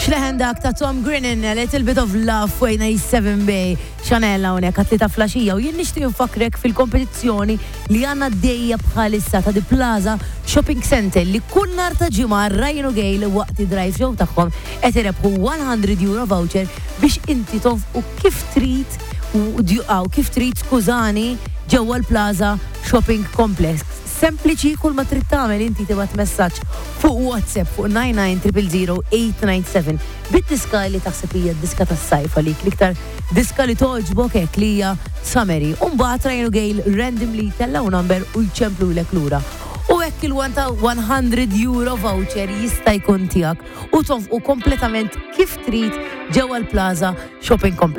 Xleħen dak ta' Tom Grennan, A Little Bit of Love fwejna Is-7 Bay, Chanel hawnhekk atleta flaxija u jien nixtieq nfakkrek fil-kompetizzjoni li għandna dejja bħalissa ta' The Plaza Shopping Center li kull nhar ta' ġimgħa Ryan Gale waqt id-drive show tagħhom qed irebħu €100 voucher biex inti tonfqu kif trid skużani ġewwa l-Plaza Shopping Complex. Sempliċi kull ma trid tagħmel inti tibgħat messaġġ fuq WhatsApp fuq 990000897 bid-diska li taħseb hija d-diska tas-sajf għalik l-iktar diska li toġbok hekk li hija Summary. U mbagħad Ryan Gale randomly tellaw number u jċemplulek lura. U hekk il-€100 voucher jista' jkun tiegħek u tonfqu kompletament kif trid ġewwa l-Plaza Shopping Complex.